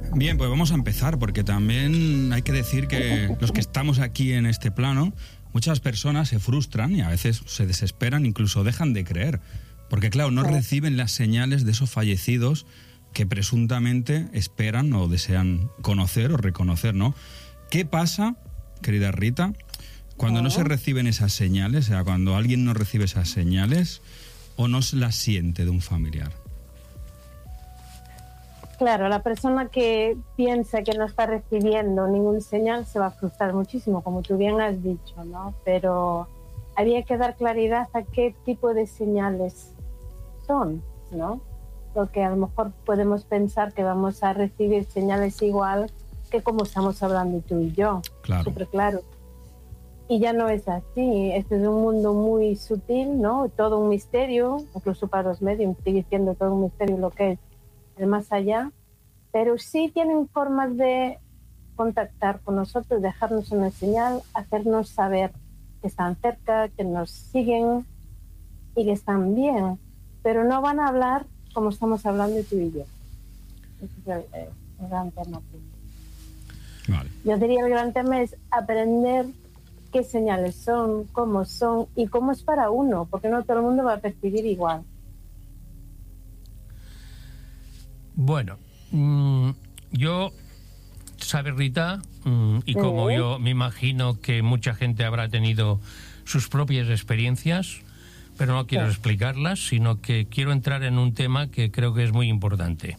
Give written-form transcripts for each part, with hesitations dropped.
Bien, pues vamos a empezar, porque también hay que decir que los que estamos aquí en este plano, muchas personas se frustran y a veces se desesperan, incluso dejan de creer, porque claro, no reciben las señales de esos fallecidos que presuntamente esperan o desean conocer o reconocer, ¿no? ¿Qué pasa, querida Rita, cuando no se reciben esas señales, o sea, cuando alguien no recibe esas señales o no las siente de un familiar? Claro, la persona que piensa que no está recibiendo ningún señal se va a frustrar muchísimo, como tú bien has dicho, ¿no? Pero había que dar claridad a qué tipo de señales son, ¿no? Porque a lo mejor podemos pensar que vamos a recibir señales igual que como estamos hablando tú y yo. Claro. Súper claro. Y ya no es así. Este es un mundo muy sutil, ¿no? Todo un misterio, incluso para los medios, sigue siendo todo un misterio lo que es el más allá, pero sí tienen formas de contactar con nosotros, dejarnos una señal, hacernos saber que están cerca, que nos siguen y que están bien, pero no van a hablar como estamos hablando tú y yo. Ese es el gran tema. Vale. Yo diría el gran tema es aprender qué señales son, cómo son y cómo es para uno, porque no todo el mundo va a percibir igual. Bueno, yo, ¿sabes, Rita? Y como yo me imagino que mucha gente habrá tenido sus propias experiencias, pero no quiero explicarlas, sino que quiero entrar en un tema que creo que es muy importante.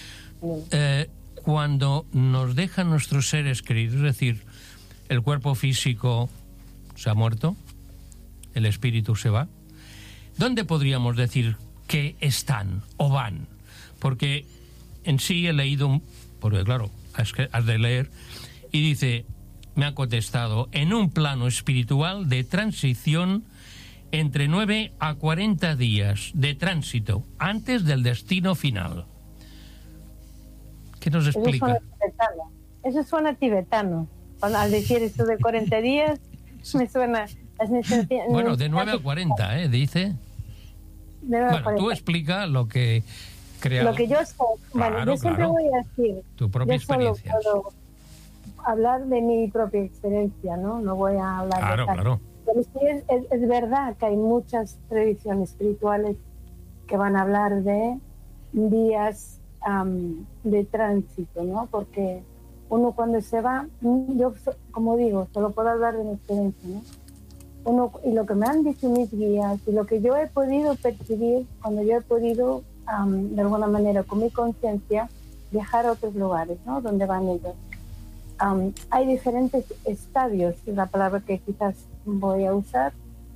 Cuando nos dejan nuestros seres queridos, es decir, el cuerpo físico se ha muerto, el espíritu se va, ¿dónde podríamos decir que están o van? Porque en sí he leído, porque claro, has de leer, y dice, me ha contestado, en un plano espiritual de transición entre 9 a 40 días de tránsito antes del destino final. ¿Qué nos explica? Eso suena tibetano. Al decir eso de 40 días, me suena... Bueno, de 9 a 40, dice. Bueno, tú explica lo que... Lo que yo sé, bueno, yo siempre voy a decir, tu propia experiencia. Solo puedo hablar de mi propia experiencia, ¿no voy a hablar de tal. Claro. Pero sí es verdad que hay muchas tradiciones espirituales que van a hablar de días de tránsito, ¿no? Porque uno cuando se va, yo como digo, solo puedo hablar de mi experiencia, ¿no? Y lo que me han dicho mis guías y lo que yo he podido percibir cuando yo he podido de alguna manera con mi conciencia viajar a otros lugares, ¿no? Donde van ellos. Hay diferentes estadios, es la palabra que quizás voy a usar,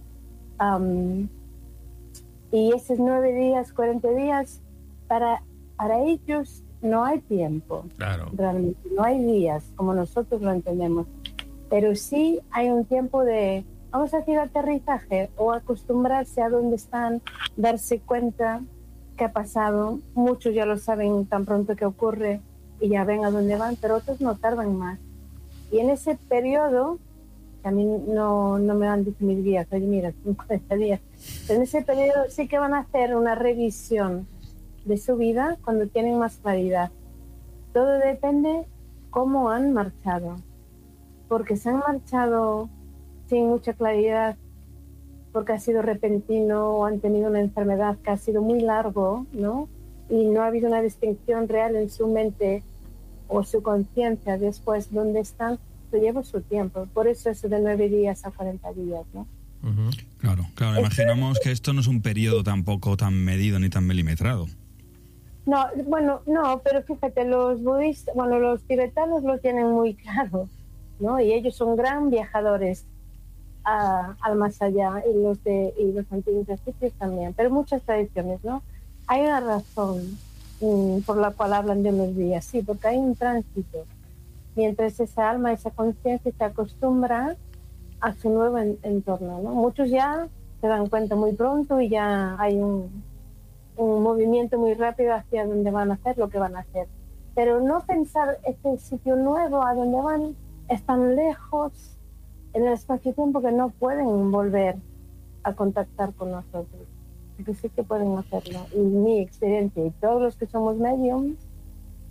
y esos 9 días, 40 días, para ellos no hay tiempo, claro. Realmente no hay días como nosotros lo entendemos, pero sí hay un tiempo de, vamos a decir, aterrizaje o acostumbrarse a dónde están, darse cuenta que ha pasado. Muchos ya lo saben tan pronto que ocurre y ya ven a dónde van, pero otros no tardan más. Y en ese periodo, que a mí no me han dicho mis días, oye, mira, 50 días, pero en ese periodo sí que van a hacer una revisión de su vida cuando tienen más claridad. Todo depende cómo han marchado, porque se han marchado sin mucha claridad, porque ha sido repentino o han tenido una enfermedad que ha sido muy largo, ¿no? Y no ha habido una distinción real en su mente o su conciencia después dónde están, pues lleva su tiempo. Por eso eso de 9 días a 40 días, ¿no? Uh-huh. Claro, imaginamos que esto no es un periodo tampoco tan medido ni tan milimetrado. No, bueno, no, pero fíjate, los budistas, bueno, los tibetanos lo tienen muy claro, ¿no? Y ellos son gran viajadores al más allá, y los antiguos egipcios también, pero muchas tradiciones, ¿no? Hay una razón por la cual hablan de unos días, sí, porque hay un tránsito, mientras esa alma, esa conciencia se acostumbra a su nuevo entorno, ¿no? Muchos ya se dan cuenta muy pronto y ya hay un movimiento muy rápido hacia donde van a hacer lo que van a hacer, pero no pensar este sitio nuevo a donde van es tan lejos en el espacio-tiempo que no pueden volver a contactar con nosotros, porque sí que pueden hacerlo. Y mi experiencia y todos los que somos mediums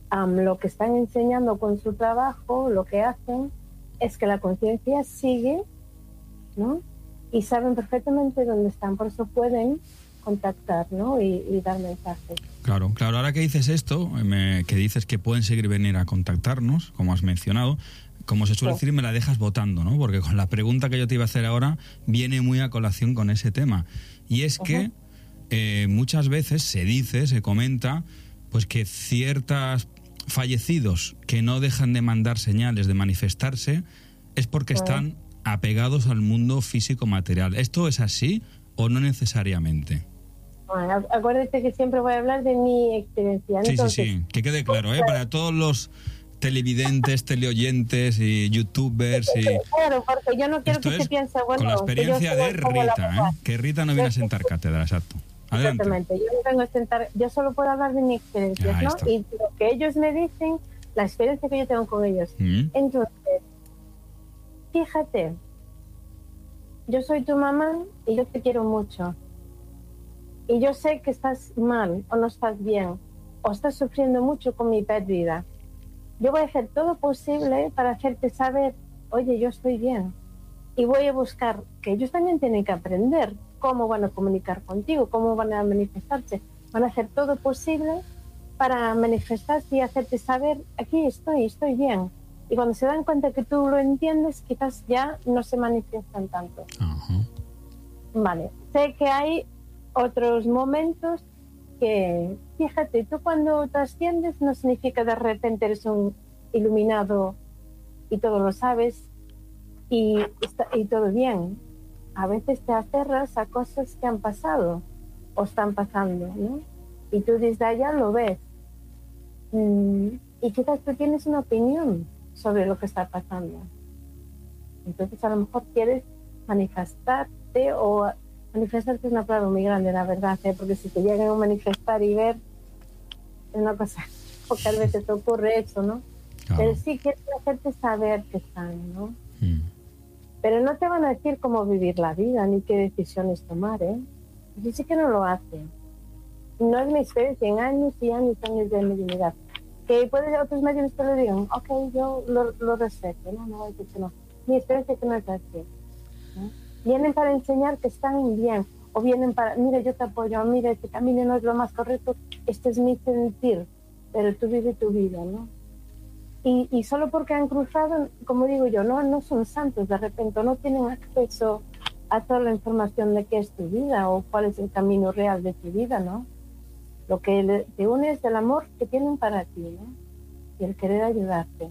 lo que están enseñando con su trabajo, lo que hacen, es que la conciencia sigue, ¿no? Y saben perfectamente dónde están, por eso pueden contactar, ¿no? Y dar mensajes. Claro, ahora que dices esto, que dices que pueden seguir venir a contactarnos, como has mencionado, como se suele decir, me la dejas votando, ¿no? Porque con la pregunta que yo te iba a hacer ahora viene muy a colación con ese tema. Y es que muchas veces se comenta, pues que ciertos fallecidos que no dejan de mandar señales, de manifestarse, es porque están apegados al mundo físico material. ¿Esto es así o no necesariamente? Bueno, acuérdate que siempre voy a hablar de mi experiencia. Entonces, sí, que quede claro, para todos los televidentes, teleoyentes y youtubers y... Claro, porque yo no quiero que se piense, bueno... Con la experiencia de Rita, que Rita no viene a sentar cátedra, exacto. Adelante. Exactamente, yo no vengo a sentar, yo solo puedo hablar de mi experiencia, ¿no? Está. Y lo que ellos me dicen, la experiencia que yo tengo con ellos. Entonces, fíjate, yo soy tu mamá y yo te quiero mucho. Y yo sé que estás mal o no estás bien o estás sufriendo mucho con mi pérdida. Yo voy a hacer todo posible para hacerte saber, oye, yo estoy bien. Y voy a buscar, que ellos también tienen que aprender cómo van a comunicar contigo, cómo van a manifestarse. Van a hacer todo posible para manifestarse y hacerte saber, aquí estoy bien. Y cuando se dan cuenta que tú lo entiendes, quizás ya no se manifiestan tanto. Vale, sé que hay otros momentos que, fíjate, tú cuando trasciendes no significa de repente eres un iluminado y todo lo sabes y todo bien. A veces te aferras a cosas que han pasado o están pasando, ¿no? Y tú desde allá lo ves. Y quizás tú tienes una opinión sobre lo que está pasando. Entonces a lo mejor quieres manifestarte o... Manifestarte es una palabra muy grande, la verdad, porque si te llegan a manifestar y ver, es una cosa, pocas veces te ocurre eso, ¿no? Claro. Pero sí quieres hacerte saber que están, ¿no? Pero no te van a decir cómo vivir la vida, ni qué decisiones tomar, ¿eh? Yo sí que no lo hacen. No es mi experiencia en años y años de mediunidad. Que puede ser otros medios te lo digan, ok, yo lo respeto, ¿no? No voy a decir que no. Mi experiencia es que no es así, ¿no? Vienen para enseñar que están bien, o vienen para, mira, yo te apoyo, mira, este camino no es lo más correcto, este es mi sentir, pero tú vives tu vida, ¿no? Y solo porque han cruzado, como digo yo, no son santos de repente, no tienen acceso a toda la información de qué es tu vida o cuál es el camino real de tu vida, ¿no? Lo que te une es el amor que tienen para ti, ¿no? Y el querer ayudarte.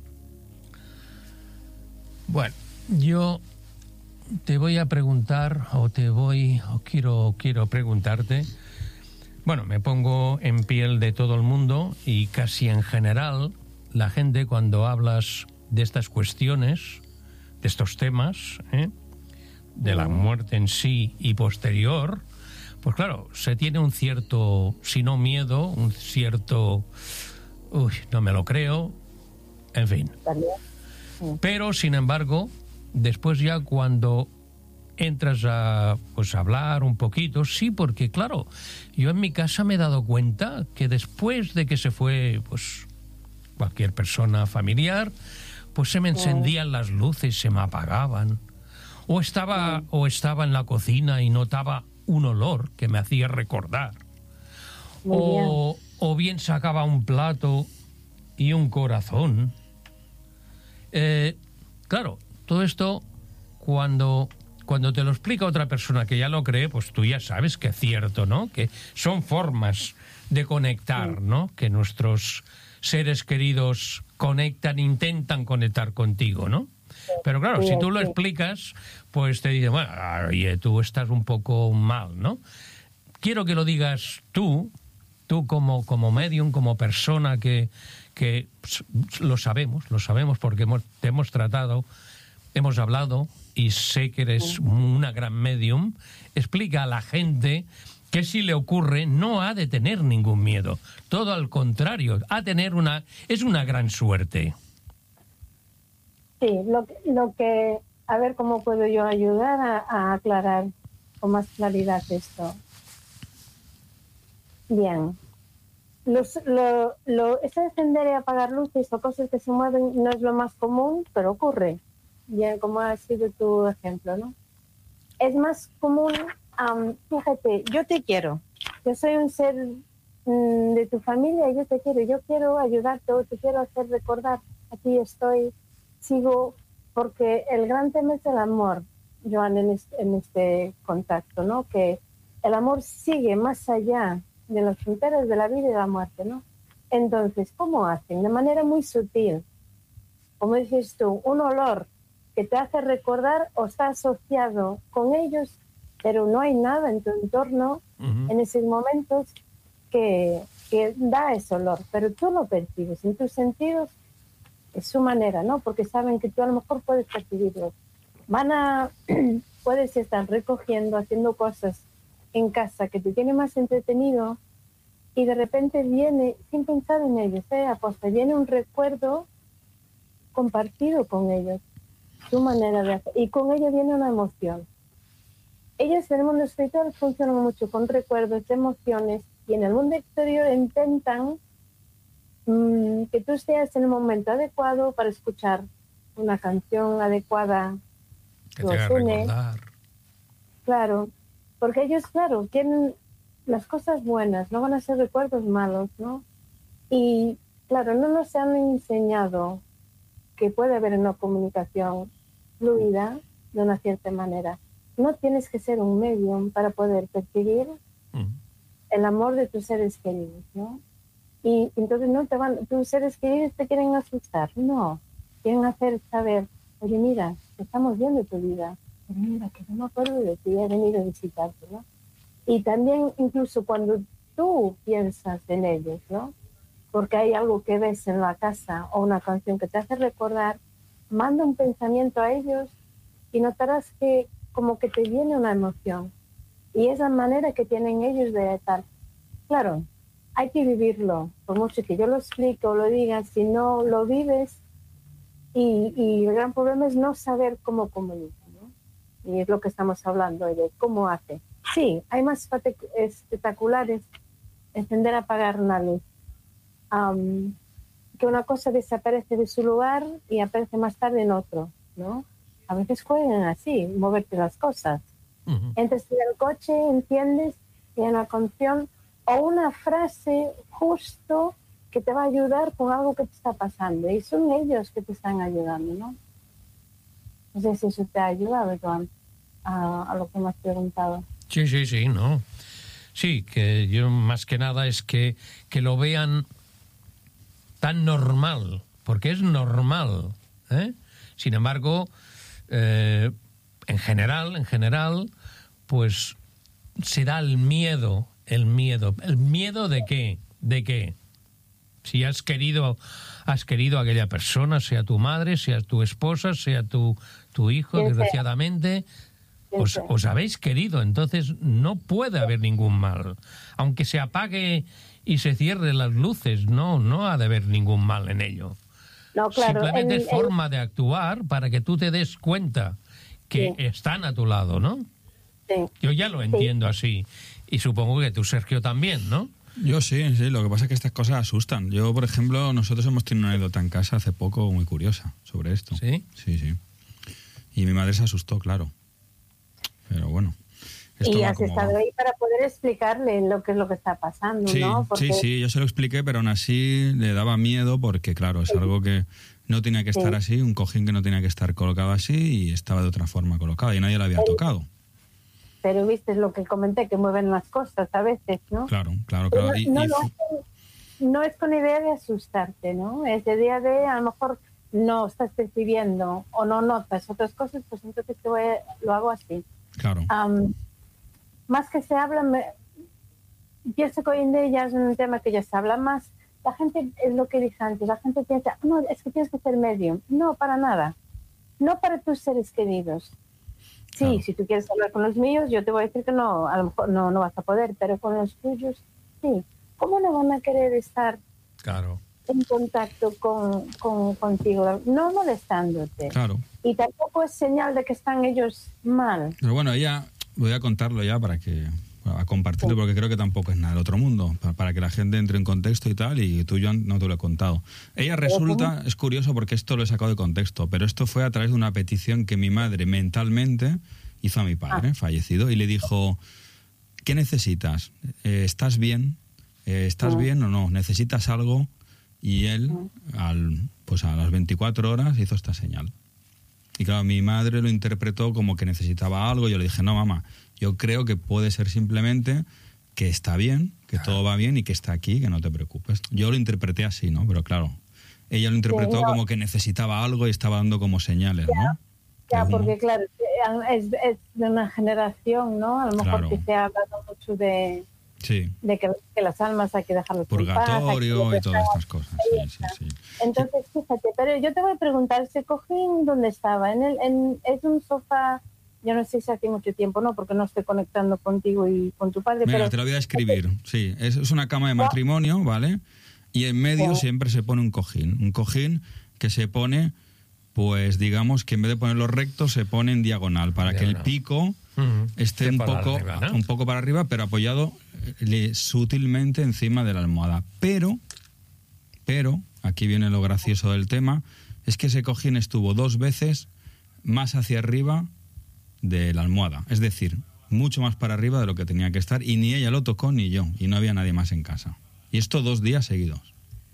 Bueno, yo te voy a preguntar quiero preguntarte. Bueno, me pongo en piel de todo el mundo y casi en general la gente cuando hablas de estas cuestiones, de estos temas, de la muerte en sí y posterior, pues claro, se tiene un cierto, si no miedo, un cierto, no me lo creo, en fin. Pero, sin embargo, después ya cuando entras a hablar un poquito, sí, porque claro, yo en mi casa me he dado cuenta que después de que se fue cualquier persona familiar, pues se me encendían las luces, se me apagaban, o estaba en la cocina y notaba un olor que me hacía recordar, o bien sacaba un plato y un corazón. Claro, todo esto cuando te lo explica otra persona que ya lo cree, pues tú ya sabes que es cierto, ¿no? Que son formas de conectar, ¿no? Que nuestros seres queridos intentan conectar contigo, ¿no? Pero claro, si tú lo explicas, pues te dicen, bueno, oye, tú estás un poco mal, ¿no? Quiero que lo digas tú como medium, como persona que lo sabemos porque te hemos tratado, hemos hablado y sé que eres una gran medium. Explica a la gente que si le ocurre no ha de tener ningún miedo, todo al contrario, es una gran suerte. Sí, lo que a ver cómo puedo yo ayudar a aclarar con más claridad esto. Bien, Eso de encender y apagar luces o cosas que se mueven no es lo más común, pero ocurre, ya como ha sido tu ejemplo, ¿no? Es más común, fíjate, yo te quiero, yo soy un ser de tu familia, yo te quiero, yo quiero ayudarte, o te quiero hacer recordar, aquí estoy, sigo, porque el gran tema es el amor, Joan, en este contacto, ¿no? Que el amor sigue más allá de las fronteras de la vida y de la muerte, ¿no? Entonces, ¿cómo hacen? De manera muy sutil. Como dices tú, un olor que te hace recordar o está asociado con ellos, pero no hay nada en tu entorno en esos momentos que da ese olor, pero tú lo percibes en tus sentidos, es su manera, ¿no? Porque saben que tú a lo mejor puedes percibirlo. Puedes estar recogiendo, haciendo cosas en casa que te tiene más entretenido y de repente viene, sin pensar en ellos, aposta, viene un recuerdo compartido con ellos, su manera de hacer, y con ello viene una emoción. Ellos en el mundo espiritual funcionan mucho con recuerdos, emociones, y en el mundo exterior intentan que tú estés en el momento adecuado para escuchar una canción adecuada que te haga recordar. Claro, porque ellos, claro, quieren las cosas buenas, no van a ser recuerdos malos, ¿no? Y, claro, no nos han enseñado que puede haber una comunicación fluida de una cierta manera. No tienes que ser un medium para poder percibir el amor de tus seres queridos, ¿no? Y entonces tus seres queridos te quieren asustar, no. Quieren hacer saber, oye, mira, estamos viendo tu vida. Oye, mira, que no me acuerdo de ti, he venido a visitarte, ¿no? Y también incluso cuando tú piensas en ellos, ¿no? Porque hay algo que ves en la casa o una canción que te hace recordar, manda un pensamiento a ellos y notarás que como que te viene una emoción. Y esa manera que tienen ellos de estar. Claro, hay que vivirlo, por mucho que yo lo explique o lo diga, si no lo vives, y el gran problema es no saber cómo comunica, ¿no? Y es lo que estamos hablando hoy, de cómo hace. Sí, hay más espectaculares encender, apagar una luz, que una cosa desaparece de su lugar y aparece más tarde en otro, ¿no? A veces juegan así, moverte las cosas. Entras en el coche, entiendes, y hay una canción o una frase justo que te va a ayudar con algo que te está pasando. Y son ellos que te están ayudando, ¿no? No sé si eso te ha ayudado, Joan, a lo que me has preguntado. Sí, no. Sí, que yo más que nada es que lo vean tan normal, porque es normal, ¿eh? Sin embargo, en general, pues se da el miedo. ¿El miedo de qué? ¿De qué? Si has querido a aquella persona, sea tu madre, sea tu esposa, sea tu hijo, desgraciadamente, os habéis querido, entonces no puede haber ningún mal. Aunque se apague y se cierren las luces, no ha de haber ningún mal en ello. No, claro, simplemente es forma de actuar para que tú te des cuenta que están a tu lado, ¿no? Sí. Yo ya lo entiendo así. Y supongo que tú, Sergio, también, ¿no? Yo sí. Lo que pasa es que estas cosas asustan. Yo, por ejemplo, nosotros hemos tenido una anécdota en casa hace poco muy curiosa sobre esto. ¿Sí? Sí. Y mi madre se asustó, claro. Pero bueno. Y has estado ahí para poder explicarle lo que es lo que está pasando, sí, ¿no? Porque... Sí, yo se lo expliqué, pero aún así le daba miedo porque, claro, es algo que no tenía que estar así, un cojín que no tenía que estar colocado así y estaba de otra forma colocado y nadie lo había tocado. Pero viste lo que comenté, que mueven las cosas a veces, ¿no? Claro. No es con idea de asustarte, ¿no? Es de idea de, a lo mejor no estás percibiendo o no notas otras cosas, pues entonces lo hago así. Claro. Más que se habla, pienso que hoy en día ya es un tema que ya se habla más. La gente, es lo que dije antes, la gente piensa, no, es que tienes que ser medium. No, para nada. No para tus seres queridos. Sí, claro. Si tú quieres hablar con los míos, yo te voy a decir que no, a lo mejor no vas a poder, pero con los tuyos, sí. ¿Cómo no van a querer estar en contacto contigo? No molestándote. Claro. Y tampoco es señal de que están ellos mal. Pero bueno, ella, voy a contarlo ya para que a compartirlo, porque creo que tampoco es nada del otro mundo, para que la gente entre en contexto y tal, y tú, Joan, no te lo he contado. Ella resulta, es curioso porque esto lo he sacado de contexto, pero esto fue a través de una petición que mi madre mentalmente hizo a mi padre, fallecido, y le dijo, ¿qué necesitas? ¿Estás bien? ¿Estás bien o no? ¿Necesitas algo? Y él, a las 24 horas, hizo esta señal. Y claro, mi madre lo interpretó como que necesitaba algo. Yo le dije, no, mamá, yo creo que puede ser simplemente que está bien, que todo va bien y que está aquí, que no te preocupes. Yo lo interpreté así, ¿no? Pero claro, ella lo interpretó como que necesitaba algo y estaba dando como señales, ¿no? Ya, porque claro, es de una generación, ¿no? A lo mejor que se ha hablado mucho de que las almas hay que dejarlas purgatorio en paz, y todas estas cosas. Sí. Entonces, fíjate, pero yo te voy a preguntar, ¿ese cojín dónde estaba? ¿Es un sofá? Yo no sé si hace mucho tiempo, ¿no? Porque no estoy conectando contigo y con tu padre. Mira, pero te lo voy a escribir. Sí, es una cama de matrimonio, ¿vale? Y en medio siempre se pone un cojín que se pone, pues digamos que en vez de ponerlo recto se pone en diagonal para que el pico esté un poco para arriba, pero apoyado sutilmente encima de la almohada. Pero, aquí viene lo gracioso del tema, es que ese cojín estuvo 2 veces más hacia arriba de la almohada. Es decir, mucho más para arriba de lo que tenía que estar, y ni ella lo tocó ni yo, y no había nadie más en casa. Y esto 2 días seguidos.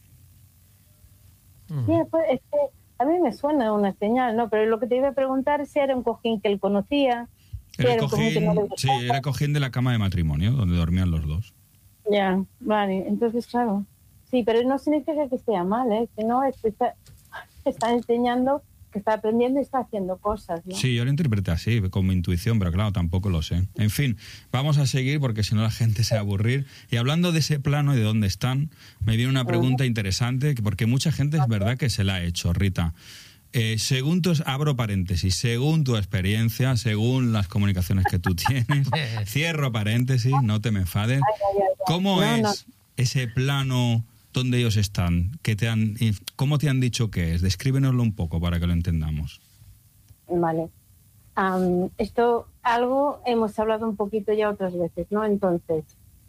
Sí, pues, a mí me suena una señal, ¿no? Pero lo que te iba a preguntar si era un cojín que él conocía. Era el cojín de la cama de matrimonio, donde dormían los dos. Ya, vale, entonces claro. Sí, pero no significa que esté mal, ¿eh? Que no, está enseñando, que está aprendiendo y está haciendo cosas, ¿no? Sí, yo lo interpreté así, con mi intuición, pero claro, tampoco lo sé. En fin, vamos a seguir porque si no la gente se va a aburrir. Y hablando de ese plano y de dónde están, me viene una pregunta interesante, porque mucha gente es verdad que se la ha hecho, Rita. Abro paréntesis, según tu experiencia, según las comunicaciones que tú tienes, cierro paréntesis, no te me enfades. ¿Cómo es ese plano donde ellos están? ¿Cómo te han dicho que es? Descríbenoslo un poco para que lo entendamos. Vale. Esto algo hemos hablado un poquito ya otras veces, ¿no? Entonces,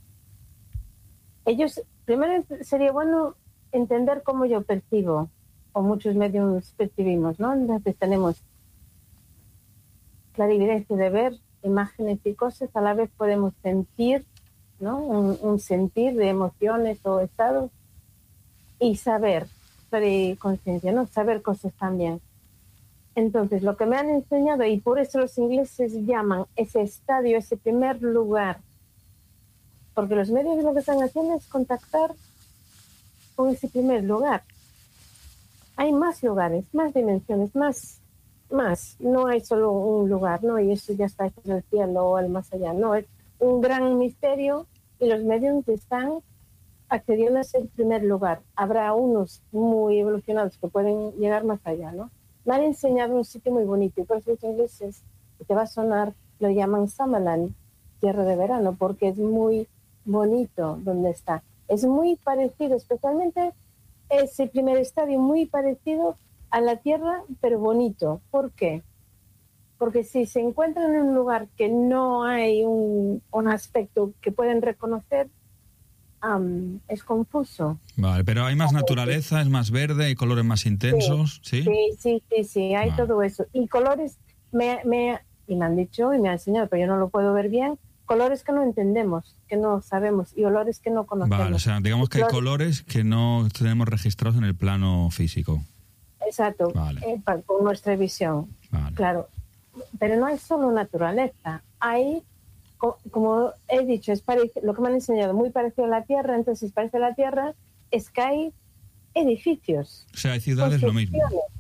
primero sería bueno entender cómo yo percibo, o muchos medios percibimos, ¿no? Entonces tenemos clarividencia de ver imágenes y cosas, a la vez podemos sentir, ¿no? Un sentir de emociones o estados, y saber, conciencia, ¿no? Saber cosas también. Entonces, lo que me han enseñado, y por eso los ingleses llaman ese estadio, ese primer lugar, porque los medios lo que están haciendo es contactar con ese primer lugar. Hay más lugares, más dimensiones, más. No hay solo un lugar, ¿no? Y eso ya está en el cielo o el más allá. No, es un gran misterio y los medios están accediendo a ese primer lugar. Habrá unos muy evolucionados que pueden llegar más allá, ¿no? Me han enseñado un sitio muy bonito y por eso los ingleses, que te va a sonar, lo llaman Summerland, tierra de verano, porque es muy bonito donde está. Es muy parecido, especialmente ese primer estadio, muy parecido a la Tierra, pero bonito. ¿Por qué? Porque si se encuentran en un lugar que no hay un aspecto que pueden reconocer, es confuso. Vale, pero hay más naturaleza, es más verde, hay colores más intensos, ¿sí? Sí, hay todo eso. Y colores, me han dicho y me han enseñado, pero yo no lo puedo ver bien, colores que no entendemos, que no sabemos, y olores que no conocemos. Vale, o sea, digamos que hay colores que no tenemos registrados en el plano físico. Exacto, vale. Con nuestra visión, vale. Claro. Pero no hay solo naturaleza, hay, como he dicho, lo que me han enseñado, muy parecido a la Tierra. Entonces, parece la Tierra, es que hay edificios. O sea, hay ciudades lo mismo.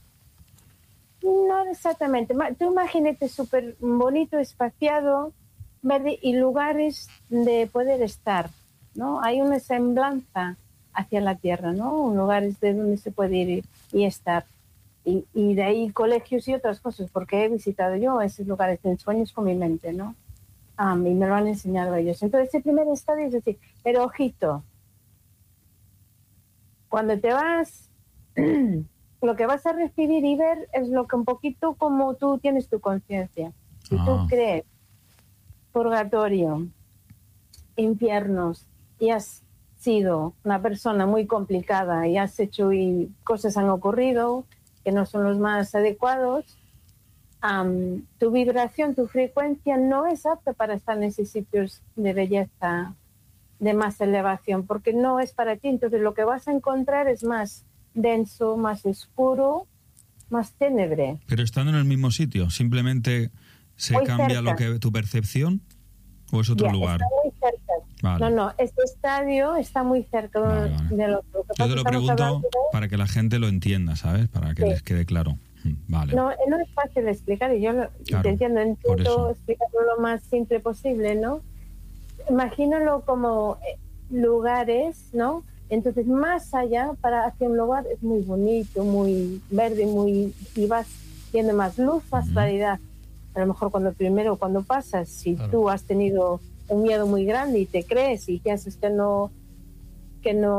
No exactamente. Tú imagínate súper bonito, espaciado, verde, y lugares de poder estar, ¿no? Hay una semblanza hacia la Tierra, ¿no? Lugares de donde se puede ir y estar. Y de ahí colegios y otras cosas, porque he visitado yo esos lugares en sueños con mi mente, ¿no? Y me lo han enseñado ellos. Entonces, ese primer estadio es decir, pero ojito, cuando te vas, lo que vas a recibir y ver es lo que un poquito como tú tienes tu conciencia. Si tú crees purgatorio, infiernos y has sido una persona muy complicada y has hecho y cosas han ocurrido que no son los más adecuados, tu vibración, tu frecuencia no es apta para estar en esos sitios de belleza, de más elevación, porque no es para ti. Entonces lo que vas a encontrar es más denso, más oscuro, más ténebre. Pero estando en el mismo sitio, simplemente se Muy cambia cerca. tu percepción, ¿o es otro lugar? Está muy cerca. Vale. No, este estadio está muy cerca Vale, vale. del otro. Yo te lo pregunto para que la gente lo entienda, ¿sabes? Para que Sí. les quede claro. Vale. No es fácil de explicar y yo Claro, te entiendo, por eso. intento explicarlo lo más simple posible, ¿no? Imagínalo como lugares, ¿no? Entonces, más allá, para hacia un lugar es muy bonito, muy verde, y vas viendo más luz, más claridad. A lo mejor cuando pasas, si Claro. tú has tenido un miedo muy grande y te crees y piensas que no